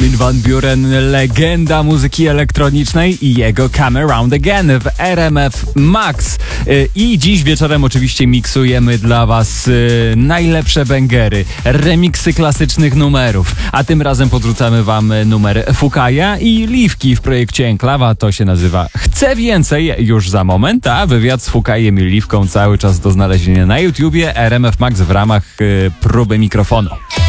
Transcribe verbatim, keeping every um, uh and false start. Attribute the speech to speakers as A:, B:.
A: Armin van Buuren, legenda muzyki elektronicznej i jego Come Around Again w R M F Max. I dziś wieczorem oczywiście miksujemy dla was najlepsze bangery, remiksy klasycznych numerów. A tym razem podrzucamy wam numer Fukaja i Liwki w projekcie Enklawa. To się nazywa Chcę Więcej już za moment, a wywiad z Fukajem i Liwką cały czas do znalezienia na YouTubie R M F Max w ramach próby mikrofonu.